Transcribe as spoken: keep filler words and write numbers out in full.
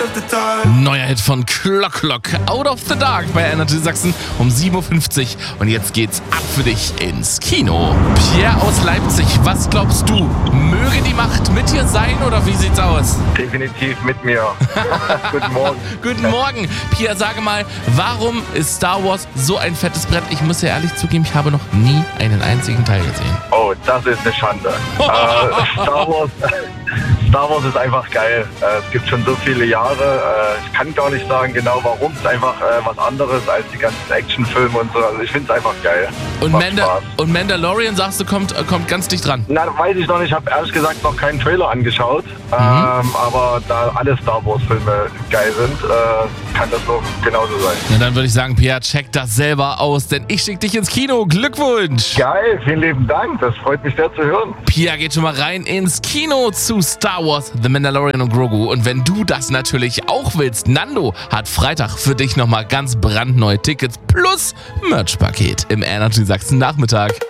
Neuer Hit von Clock Clock, Out of the Dark bei Energy Sachsen um sieben Uhr fünfzig. Und jetzt geht's ab für dich ins Kino. Pierre aus Leipzig, was glaubst du? Möge die Macht mit dir sein oder wie sieht's aus? Definitiv mit mir. Guten Morgen. Guten Morgen. Pierre, sage mal, warum ist Star Wars so ein fettes Brett? Ich muss ja ehrlich zugeben, ich habe noch nie einen einzigen Teil gesehen. Oh, das ist eine Schande. äh, Star Wars... Star Wars ist einfach geil. Es gibt schon so viele Jahre. Ich kann gar nicht sagen genau warum. Es ist einfach was anderes als die ganzen Actionfilme und so. Also ich finde es einfach geil. Und, Manda- und Mandalorian, sagst du, kommt, kommt ganz dicht dran? Na, weiß ich noch nicht. Ich habe ehrlich gesagt noch keinen Trailer angeschaut. Mhm. Ähm, aber da alle Star Wars Filme geil sind, äh, kann das doch genauso sein. Na, dann würde ich sagen, Pierre, check das selber aus, denn ich schicke dich ins Kino. Glückwunsch! Geil, vielen lieben Dank. Das freut mich sehr zu hören. Pierre geht schon mal rein ins Kino zu Star Wars, The Mandalorian und Grogu. Und wenn du das natürlich auch willst, Nando hat Freitag für dich nochmal ganz brandneue Tickets plus Merch-Paket im Energy Sachsen Nachmittag.